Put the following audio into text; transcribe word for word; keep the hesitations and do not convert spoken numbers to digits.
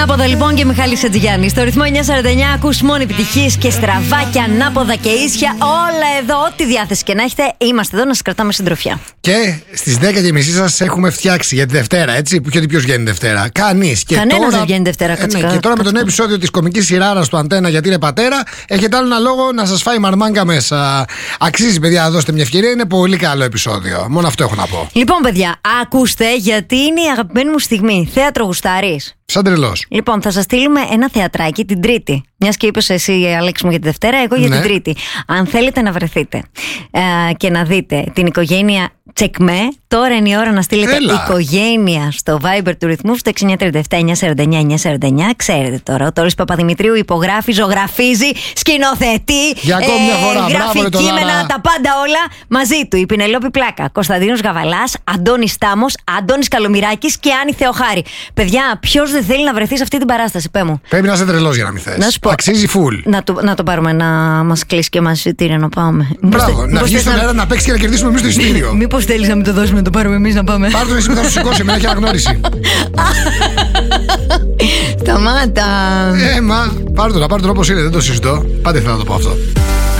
Από εδώ λοιπόν και Μιχάλης Ατζηγιάννης. Στο ρυθμό εννιά σαράντα εννιά ακούς μόνο επιτυχίες και στραβάκια, ανάποδα και ίσια. Όλα εδώ, ό,τι διάθεση και να έχετε, είμαστε εδώ να σας κρατάμε συντροφιά. Και στις δέκα και μισή σας έχουμε φτιάξει για τη Δευτέρα, έτσι. Που είχε ποιος βγαίνει Δευτέρα. Κανείς. Κανένας τώρα... δεν βγαίνει Δευτέρα, ε, ναι, Και τώρα με το νέο επεισόδιο της κομικής σειράρας του Αντένα γιατί είναι πατέρα, έχετε άλλο ένα λόγο να σας φάει μαρμάγκα μέσα. Αξίζει, παιδιά, να δώσετε μια ευκαιρία. Είναι πολύ καλό επεισόδιο. Μόνο αυτό έχω να πω. Λοιπόν, παιδιά, ακούστε, γιατί είναι η αγαπημένη μου στιγμή. Θέατρο γουστάρεις? Σαν τρελός. Λοιπόν, θα σας στείλουμε ένα θεατράκι την Τρίτη. Μιας και είπες εσύ, Αλέξη μου, για τη Δευτέρα, εγώ για Ναι. την Τρίτη. Αν θέλετε να βρεθείτε ε, και να δείτε την οικογένεια Τσεκμέ, τώρα είναι η ώρα να στείλετε Έλα. οικογένεια στο Viber του ρυθμού στο έξι εννιά τρία επτά εννιά σαράντα εννιά εννιά σαράντα εννιά. Ξέρετε τώρα, ο Τόλης Παπαδημητρίου υπογράφει, ζωγραφίζει, σκηνοθετεί. Για ακόμη μια φορά, γράφει μπράβο, ρε, τον κείμενα, Άρα. τα πάντα όλα μαζί του. Η Πινελόπη Πλάκα, Κωνσταντίνος Γαβαλάς, Αντώνης Τάμος, Αντώνης Καλομυράκης και Άννη Θεοχάρη. Παιδιά, ποιος δεν θέλει να βρεθεί σε αυτή την παράσταση, πέ μου. Πρέπει να είσαι τρελός για να μην θες. Να σου πω. Αξίζει full. Να το, να το πάρουμε, να μας κλείσει και μας εισιτήρια να πάμε. Μπράβο, να βγει στον αέρα να παίξει και να κερδίσουμε εμείς το εισιτήριο. Μήπως θέλεις να μην το δώσουμε, να το πάρουμε εμείς να πάμε? Πάρ' τον εσύ που θα σου σηκώσει, εμένα έχει αναγνώριση. Σταμάτα. Ε, μα, πάρ' τον, πάρ' τον όπως είναι, δεν το συζητώ. Πάντε θέλω να το πω αυτό.